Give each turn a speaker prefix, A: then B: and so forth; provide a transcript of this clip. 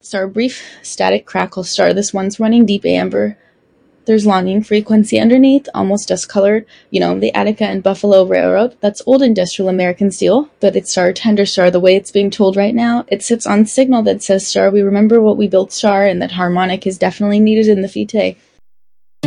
A: Star brief, static crackle star. This one's running deep amber. There's longing frequency underneath, almost dust-colored. You know, the Attica and Buffalo Railroad. That's old industrial American steel, but it's star, tender star, the way it's being told right now. It sits on signal that says star, we remember what we built star, and that harmonic is definitely needed in the Fete.